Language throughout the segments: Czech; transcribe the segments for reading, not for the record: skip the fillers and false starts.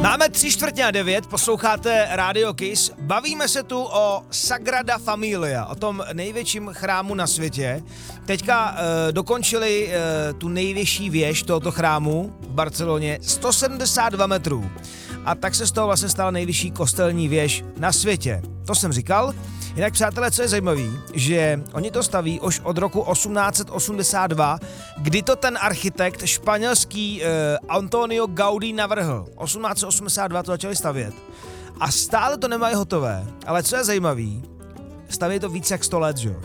Máme 8:45, posloucháte Radio Kiss, bavíme se tu o Sagrada Familia, o tom největším chrámu na světě. Teďka dokončili tu nejvyšší věž tohoto chrámu v Barceloně, 172 metrů. A tak se z toho vlastně stala nejvyšší kostelní věž na světě. To jsem říkal. Jinak, přátelé, co je zajímavé, že oni to staví už od roku 1882, kdy to ten architekt španělský Antonio Gaudí navrhl. 1882 to začali stavět. A stále to nemají hotové. Ale co je zajímavé, staví to více jak 100 let, že jo?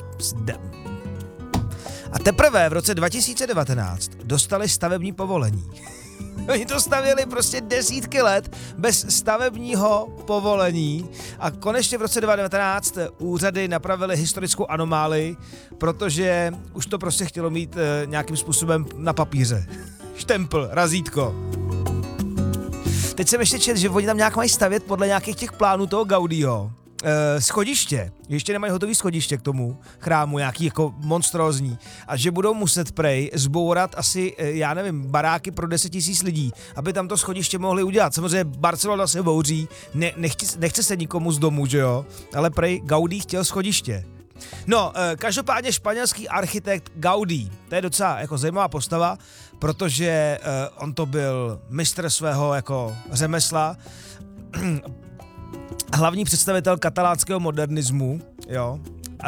A teprve v roce 2019 dostali stavební povolení. Oni to stavěli prostě desítky let bez stavebního povolení a konečně v roce 2019 úřady napravily historickou anomálii, protože už to prostě chtělo mít nějakým způsobem na papíře. Štempl, razítko. Teď jsem ještě četl, že oni tam nějak mají stavět podle nějakých těch plánů toho Gaudího. Schodiště. Ještě nemají hotový schodiště k tomu chrámu, nějaký jako monstrózní. A že budou muset prej zbourat asi, já nevím, baráky pro 10 000 lidí, aby tam to schodiště mohli udělat. Samozřejmě Barcelona se bouří, nechce se nikomu z domu, že jo? Ale prej Gaudí chtěl schodiště. No, každopádně španělský architekt Gaudí, to je docela jako zajímavá postava, protože on to byl mistr svého jako řemesla, hlavní představitel katalánského modernismu, jo.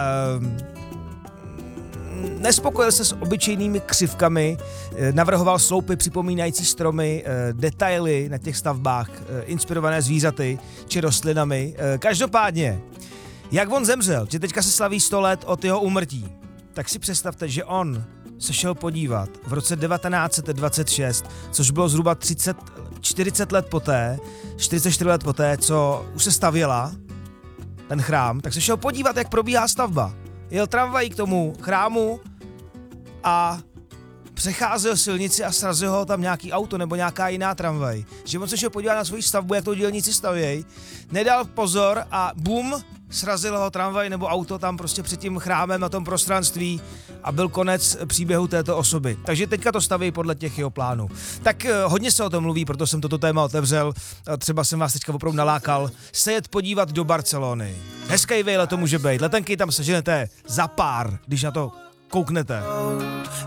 Nespokojil se s obyčejnými křivkami, navrhoval sloupy připomínající stromy, detaily na těch stavbách, inspirované zvířaty či rostlinami. Každopádně, jak on zemřel, že teďka se slaví 100 let od jeho úmrtí, tak si představte, že on se šel podívat v roce 1926, což bylo zhruba 44 let poté, co už se stavěla ten chrám, tak se šel podívat, jak probíhá stavba. Jel tramvají k tomu chrámu a přecházel silnici a srazil ho tam nějaký auto nebo nějaká jiná tramvaj. Že on se šel podívat na svou stavbu, jak to dělníci stavějí, nedal pozor a bum, srazil ho tramvaj nebo auto tam prostě před tím chrámem na tom prostranství a byl konec příběhu této osoby. Takže teďka to staví podle těch jeho plánů. Tak hodně se o tom mluví, proto jsem toto téma otevřel. Třeba jsem vás teďka opravdu nalákal se jet podívat do Barcelony. Hezký výlet to může být. Letenky tam seženete za pár, když na to kouknete.